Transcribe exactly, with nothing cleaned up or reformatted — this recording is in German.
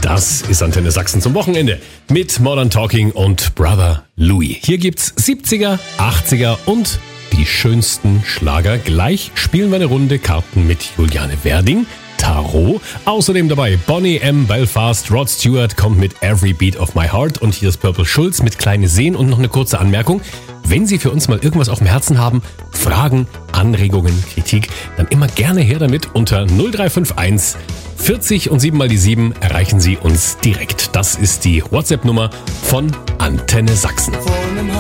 Das ist Antenne Sachsen zum Wochenende mit Modern Talking und Brother Louis. Hier gibt's siebziger, achtziger und die schönsten Schlager. Gleich spielen wir eine Runde Karten mit Juliane Werding, Tarot. Außerdem dabei Bonnie M. Belfast, Rod Stewart kommt mit Every Beat of My Heart und hier ist Purple Schulz mit Kleine Seen. Und noch eine kurze Anmerkung: Wenn Sie für uns mal irgendwas auf dem Herzen haben, Fragen, Anregungen, Kritik, dann immer gerne her damit. Unter null drei fünf eins vierzig und sieben mal die sieben erreichen Sie uns direkt. Das ist die WhatsApp-Nummer von Antenne Sachsen.